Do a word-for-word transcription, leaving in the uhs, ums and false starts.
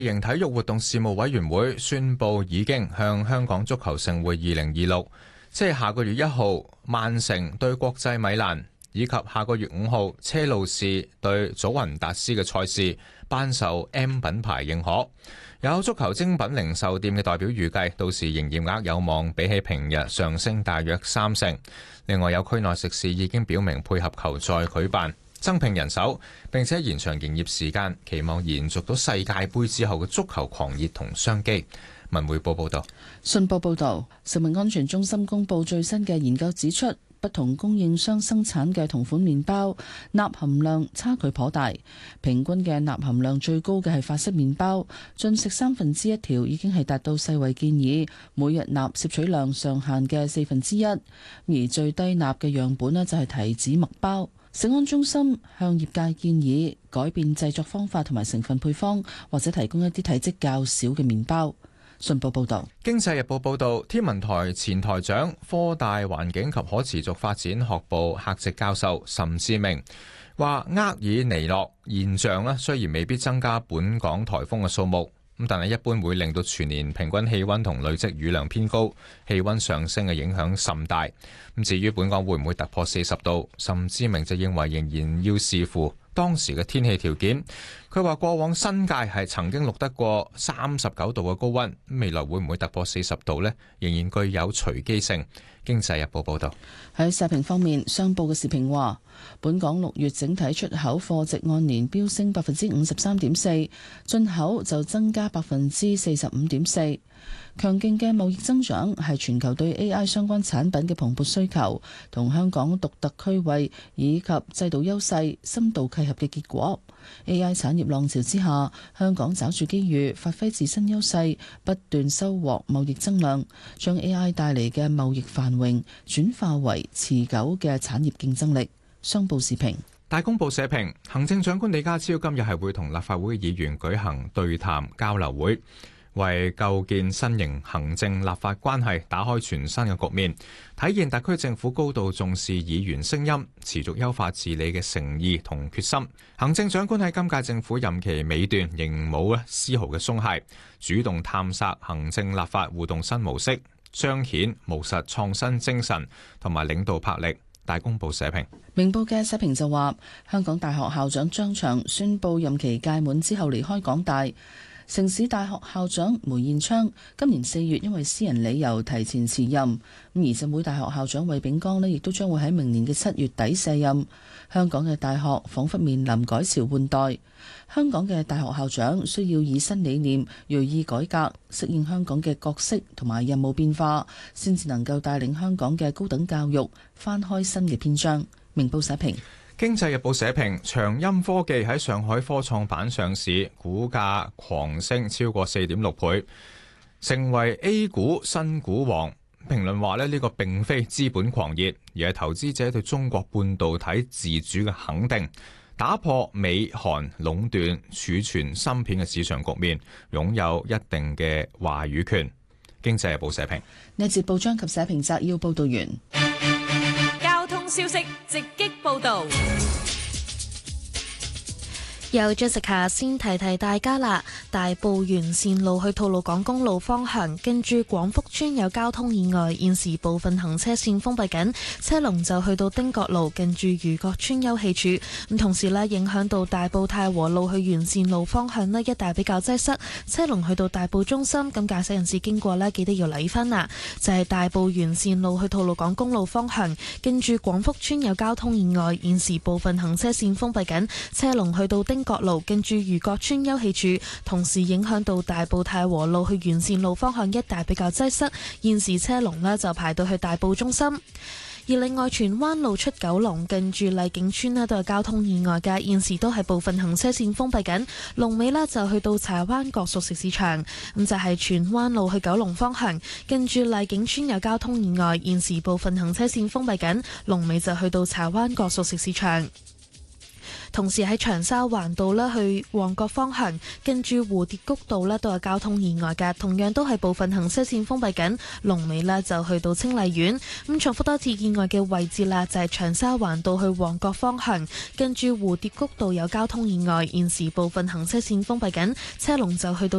營體育活動事務委員會宣布，已經向香港足球盛會二零二六，即係下個月一號曼城對國際米蘭，以及下個月五號車路士對祖雲達斯嘅賽事，頒授 M 品牌認可。有足球精品零售店嘅代表預計，到時營業額有望比起平日上升大約三成。另外，有區內食肆已經表明配合球賽舉辦，增聘人手，並且延長營業時間，期望延續到世界盃之後嘅足球狂熱同商機。文匯報報道。 信報報道，食物安全中心公布最新嘅研究指出，不同供應商生產嘅同款麵包鈉含量差距頗大，平均嘅鈉含量最高嘅係法式麵包，進食三分之一條已經係達到世衛建議每日鈉攝取量上限嘅四分之一，而最低鈉嘅樣本呢，就係提子麥包。食安中心向業界建議改變製作方法同埋成分配方，或者提供一啲體積較小嘅麵包。信報報導， 經濟日報報導，天文台前台長、科大環境及可持續發展學部客席教授岑志明話：厄爾尼諾現象咧，雖然未必增加本港颱風嘅數目，咁但係一般會令到全年平均氣温同累積雨量偏高，氣温上升嘅影響甚大。咁至於本港會唔會突破四十度，岑志明就認為仍然要視乎當時嘅天氣條件。佢話過往新界係曾經錄得過三十九度嘅高温，未來會唔會突破四十度呢？仍然具有隨機性。經濟日報報道。 喺社評方面，商報嘅時評話，本港六月整體出口貨值按年飆升百分之五十三點四，進口就增加百分之四十五點四。強勁嘅貿易增長係全球對 A I 相關產品嘅蓬勃需求，同香港獨特區位以及制度優勢深度契合嘅結果。A I 產業浪潮之下，香港抓住機遇，發揮自身優勢，不斷收穫貿易增量，將 A I 帶嚟嘅貿易繁榮轉化為持久嘅產業競爭力。商報時評。 大公報社評，行政長官李家超今日係會同立法會議員舉行對談交流會，為構建新型行政立法關係打開全新嘅局面，體現特區政府高度重視議員聲音、持續優化治理嘅誠意同決心。行政長官喺今屆政府任期尾段仍冇絲毫嘅鬆懈，主動探索行政立法互動新模式，彰顯務實創新精神同埋領導魄力。大公報社評。 明報嘅社評就話，香港大學校長張翔宣布任期屆滿之後離開港大。城市大學校長梅燕昌今年四月因為私人理由提前辭任，咁而浸會大學校長衛炳江呢亦都將會喺明年嘅七月底卸任。香港嘅大學仿佛面臨改朝換代，香港嘅大學校長需要以新理念銳意改革，適應香港嘅角色同埋任務變化，先至能夠帶領香港嘅高等教育翻開新嘅篇章。明報社評。 經濟日報社評，長鑫科技喺上海科創板上市，股價狂升超過四點六倍，成為 A 股新股王。評論話咧，呢個並非資本狂熱，而係投資者對中國半導體自主嘅肯定，打破美韓壟斷儲存芯片嘅市場局面，擁有一定嘅話語權。經濟日報社評。 呢節報章及社評摘要報道完。 交通消息直擊報道。 有咗食下先提提大家啦，大埔完善路去吐露港公路方向，跟住廣福村有交通意外，現時部分行車線封閉緊，車龍就去到汀角路近住漁角村休憩處。咁同時呢，影響到大埔太和路去完善路方向呢，一帶比較擠塞，車龍去到大埔中心。咁駕駛人士經過呢，記得要留意返啦。就係、是、大埔完善路去吐露港公路方向，跟住廣福村有交通意外，現時部分行車線封閉緊，車龍去到汀角路近住漁角村休憩處，同時影響到大埔太和路去完善路方向一帶比較擠塞，現時車龍呢就排到去大埔中心。而另外荃灣路出九龍近住麗景村呢都有交通意外嘅，現時都係部分行車線封閉緊，龍尾呢就去到柴灣角熟食市場。咁就係荃灣路去九龍方向近住麗景村有交通意外，現時部分行車線封閉緊，龍尾就去到柴灣角熟食市場。 同時喺長沙灣道啦去旺角方向，跟住蝴蝶谷道咧都有交通意外嘅，同樣都係部分行車線封閉緊，龍尾呢就去到清麗苑。咁重複多次意外嘅位置啦，就係長沙灣道去旺角方向，跟住蝴蝶谷道有交通意外，現時部分行車線封閉緊，車龍就去到